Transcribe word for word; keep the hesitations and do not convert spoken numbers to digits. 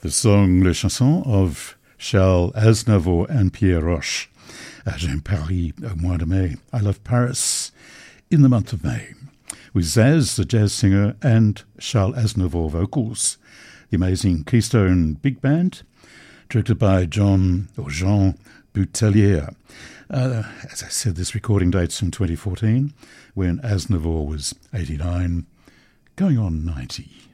The song Le Chanson of Charles Aznavour and Pierre Roche. J'aime Paris au mois de mai. I love Paris in the month of May. With Zaz, the jazz singer, and Charles Aznavour vocals. The amazing Keystone Big Band, directed by John or Jean Boutelier. Uh, as I said, this recording dates from twenty fourteen, when Aznavour was eighty-nine, going on ninety.